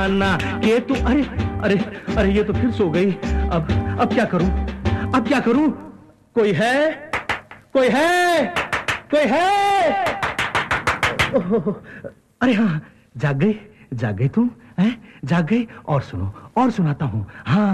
ना ये तू अरे अरे अरे ये तो फिर सो गई। अब क्या करूं? अब क्या करूं? कोई है? कोई है? कोई है? ओह, अरे हाँ, जाग गई तुम हैं? जाग गई। और सुनो और सुनाता हूं। हाँ